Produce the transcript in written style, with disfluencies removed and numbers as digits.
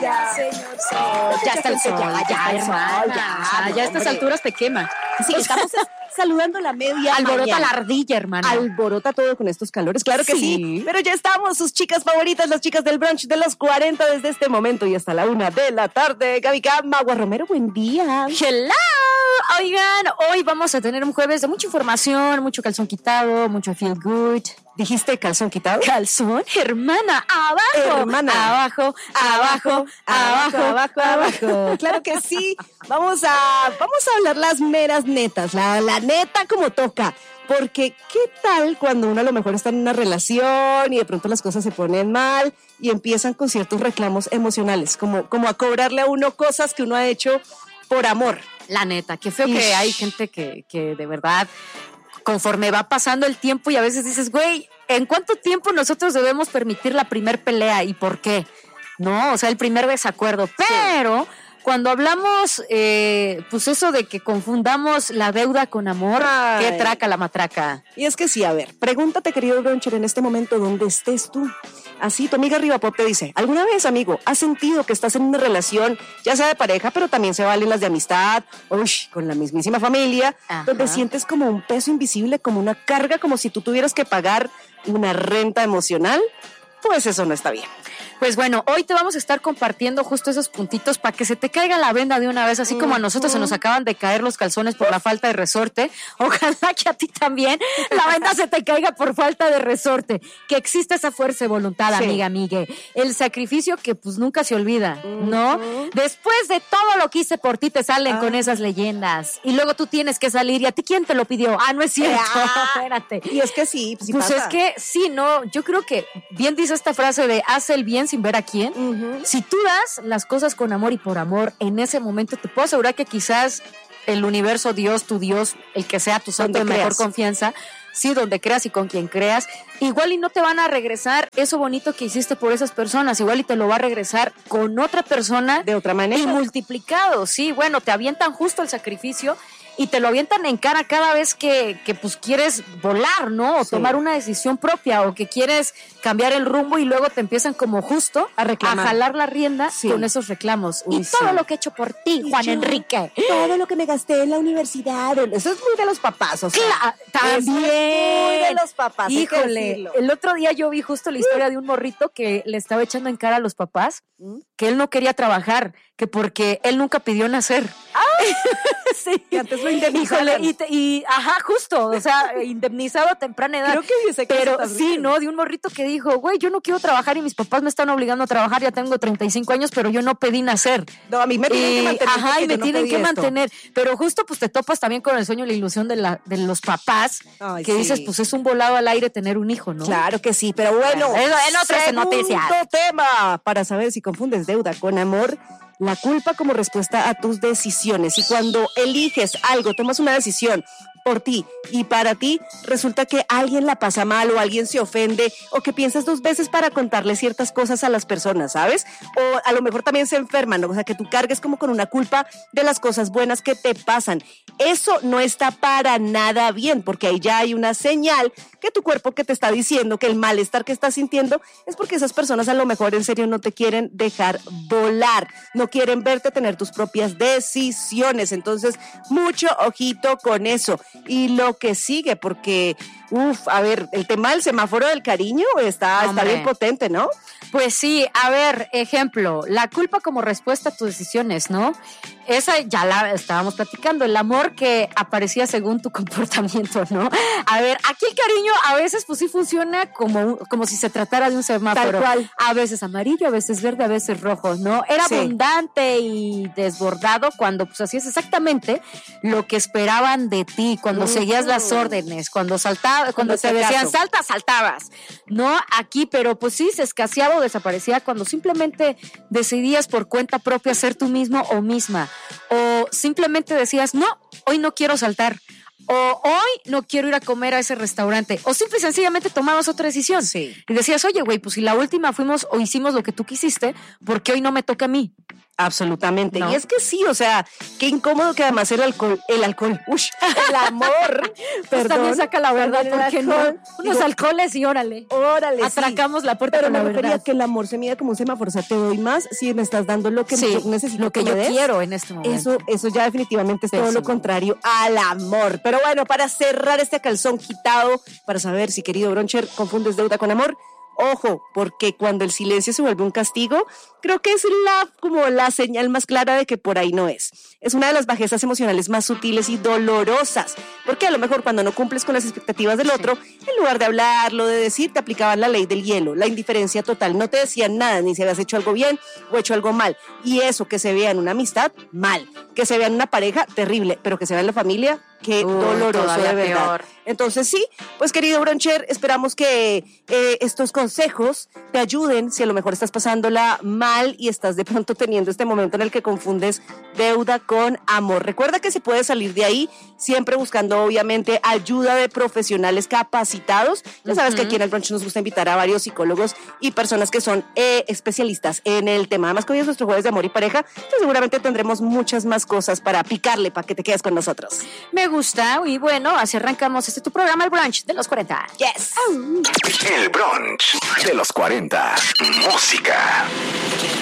Ya, señor sol. Ya está el sol, ya, hermana. Ya a estas alturas te quema. Sí, estamos saludando la media Alborota mañana. la ardilla, hermana. Alborota todo con estos calores, claro que sí. Pero ya estamos, sus chicas favoritas, las chicas del brunch de los 40 desde este momento y hasta la 1 de la tarde. Gaby Magua Romero, buen día. Hello. Oigan, hoy vamos a tener un jueves de mucha información, mucho calzón quitado, mucho feel good. ¿Dijiste calzón quitado? Calzón, hermana, abajo, hermana. Abajo, abajo, abajo, abajo, abajo. Claro que sí. Vamos a hablar las meras netas, la neta como toca. Porque, ¿qué tal cuando uno a lo mejor está en una relación y de pronto las cosas se ponen mal y empiezan con ciertos reclamos emocionales, como a cobrarle a uno cosas que uno ha hecho por amor? La neta, qué feo que hay gente que de verdad, conforme va pasando el tiempo y a veces dices, güey, ¿en cuánto tiempo nosotros debemos permitir la primer pelea y por qué? No, o sea, el primer desacuerdo. Pero cuando hablamos, pues eso de que confundamos la deuda con amor, qué traca la matraca. Y es que sí, a ver, pregúntate, querido bruncher, en este momento, ¿dónde estés tú? Así, tu amiga Rivapop te dice, ¿alguna vez, amigo, has sentido que estás en una relación, ya sea de pareja, pero también se valen las de amistad, con la mismísima familia, donde sientes como un peso invisible, como una carga, como si tú tuvieras que pagar una renta emocional? Pues eso no está bien. Pues bueno, hoy te vamos a estar compartiendo justo esos puntitos para que se te caiga la venda de una vez, así como a nosotros se nos acaban de caer los calzones por la falta de resorte. Ojalá que a ti también la venda se te caiga por falta de resorte. Que existe esa fuerza de voluntad, amiga, amigue. El sacrificio que pues nunca se olvida, ¿no? Después de todo lo que hice por ti te salen con esas leyendas. Y luego tú tienes que salir. ¿Y a ti quién te lo pidió? No es cierto. Espérate. Y es que sí, pues pasa. Es que sí, no. Yo creo que bien dice esta frase de haz el bien sin ver a quién. Si tú das las cosas con amor y por amor, en ese momento te puedo asegurar que quizás el universo, Dios, tu Dios, el que sea tu santo de mejor confianza, sí, donde creas y con quien creas, igual y no te van a regresar eso bonito que hiciste por esas personas, igual y te lo va a regresar con otra persona de otra manera y multiplicado. Sí, bueno, te avientan justo el sacrificio y te lo avientan en cara cada vez que pues quieres volar, ¿no? O tomar una decisión propia, o que quieres cambiar el rumbo y luego te empiezan como justo a jalar la rienda con esos reclamos. Y todo lo que he hecho por ti, Juan Enrique. Todo lo que me gasté en la universidad. Eso es muy de los papás, o sea. También. Eso es muy de los papás. Híjole, el otro día yo vi justo la historia de un morrito que le estaba echando en cara a los papás que él no quería trabajar, que porque él nunca pidió nacer. Sí, que antes lo indemnizaron. Justo, o sea, indemnizado a temprana edad. Creo que ese caso pero también. sí, ¿no? De un morrito que dijo, güey, yo no quiero trabajar y mis papás me están obligando a trabajar, ya tengo 35 años, pero yo no pedí nacer. No, a mí me tienen que mantener. Y me tienen que mantener. Pero justo pues te topas también con el sueño y la ilusión de los papás, que dices, pues es un volado al aire tener un hijo, ¿no? Claro que sí, pero bueno, en otras noticias. Segundo tema, para saber si confundes deuda con amor. La culpa como respuesta a tus decisiones. Y cuando eliges algo, tomas una decisión por ti y para ti, resulta que alguien la pasa mal o alguien se ofende o que piensas dos veces para contarle ciertas cosas a las personas, ¿sabes? O a lo mejor también se enferman, ¿no? O sea, que tú cargues como con una culpa de las cosas buenas que te pasan. Eso no está para nada bien, porque ahí ya hay una señal que tu cuerpo que te está diciendo que el malestar que estás sintiendo es porque esas personas a lo mejor en serio no te quieren dejar volar, no quieren verte tener tus propias decisiones. Entonces, mucho ojito con eso. Y lo que sigue, porque, a ver, el tema del semáforo del cariño está bien potente, ¿no? Pues sí, a ver, ejemplo, la culpa como respuesta a tus decisiones, ¿no? Esa ya la estábamos platicando, el amor que aparecía según tu comportamiento, ¿no? A ver, aquí el cariño a veces pues sí funciona como si se tratara de un semáforo. Tal cual. A veces amarillo, a veces verde, a veces rojo, ¿no? Era abundante y desbordado cuando pues hacías exactamente lo que esperaban de ti, cuando seguías las órdenes, cuando te decían salta, saltabas, ¿no? Aquí, pero pues sí, se escaseaba o desaparecía cuando simplemente decidías por cuenta propia ser tú mismo o misma. O simplemente decías, no, hoy no quiero saltar. O hoy no quiero ir a comer a ese restaurante. O simple y sencillamente tomabas otra decisión. Sí. Y decías, oye, güey, pues si la última fuimos o hicimos lo que tú quisiste, ¿por qué hoy no me toca a mí? Absolutamente. ¿No? Y es que sí, o sea, qué incómodo que además el amor, el Pues también saca la verdad, perdón, el porque no. alcohol. Unos Digo, alcoholes y órale. Atracamos la puerta pero con me la refería verdad. que el amor se mida como un semáforo, o sea, te doy más si me estás dando lo que Sí, yo necesito, lo que me yo des. quiero en este momento. Eso ya definitivamente es todo lo Pésimo. contrario al amor. Pero bueno, para cerrar este calzón quitado, para saber si, querido Broncher, confundes deuda con amor, ojo, porque cuando el silencio se vuelve un castigo, creo que es como la señal más clara de que por ahí no es. Es una de las bajezas emocionales más sutiles y dolorosas, porque a lo mejor cuando no cumples con las expectativas del otro, en lugar de hablarlo, de decir, te aplicaban la ley del hielo, la indiferencia total, no te decían nada, ni si habías hecho algo bien o hecho algo mal. Y eso que se vea en una amistad, mal. Que se vea en una pareja, terrible, pero que se vea en la familia, qué doloroso, todavía de verdad. peor. Entonces sí, pues querido Broncher, esperamos que estos consejos te ayuden si a lo mejor estás pasándola mal y estás de pronto teniendo este momento en el que confundes deuda con amor. Recuerda que se puede salir de ahí siempre buscando obviamente ayuda de profesionales capacitados. Ya sabes que aquí en el Brunch nos gusta invitar a varios psicólogos y personas que son especialistas en el tema. Además que hoy es nuestro jueves de amor y pareja, entonces seguramente tendremos muchas más cosas para picarle, para que te quedes con nosotros. Me gusta, y bueno, así arrancamos tu programa, el brunch de los 40. Yes. El brunch de los 40. Música.